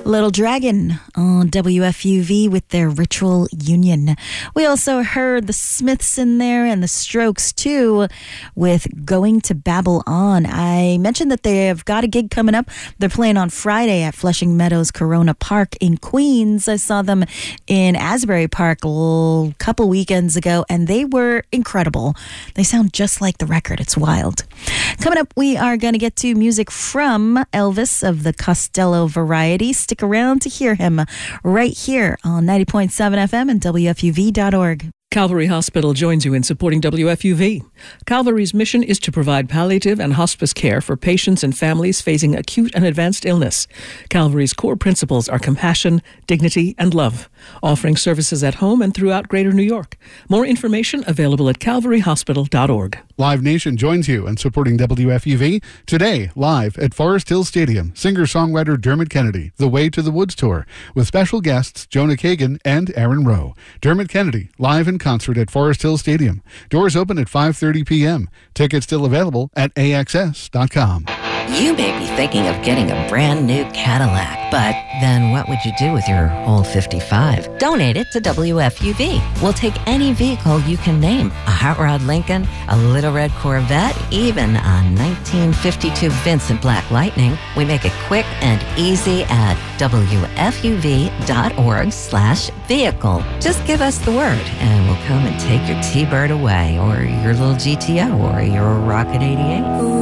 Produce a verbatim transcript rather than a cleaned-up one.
Little Dragon on W F U V with their Ritual Union. We also heard the Smiths in there and the Strokes too with Going to Babble On. I mentioned that they have got a gig coming up. They're playing on Friday at Flushing Meadows Corona Park in Queens. I saw them in Asbury Park a couple weekends ago and they were incredible. They sound just like the record. It's wild. Coming up, we are going to get to music from Elvis of the Costello variety. Stick around to hear him right here on ninety point seven F M and W F U V dot org. Calvary Hospital joins you in supporting W F U V. Calvary's mission is to provide palliative and hospice care for patients and families facing acute and advanced illness. Calvary's core principles are compassion, dignity, and love, offering services at home and throughout Greater New York. More information available at calvary hospital dot org. Live Nation joins you in supporting W F U V. Today, live at Forest Hill Stadium, singer-songwriter Dermot Kennedy, The Way to the Woods Tour, with special guests Jonah Kagan and Aaron Rowe. Dermot Kennedy, live in concert at Forest Hill Stadium. Doors open at five thirty p.m. Tickets still available at A X S dot com. You may be thinking of getting a brand new Cadillac, but then what would you do with your old fifty-five? Donate it to W F U V. We'll take any vehicle you can name. A Hot Rod Lincoln, a Little Red Corvette, even a nineteen fifty-two Vincent Black Lightning. We make it quick and easy at W F U V dot org slash vehicle. Just give us the word and we'll come and take your T-Bird away, or your little G T O, or your Rocket eighty-eight.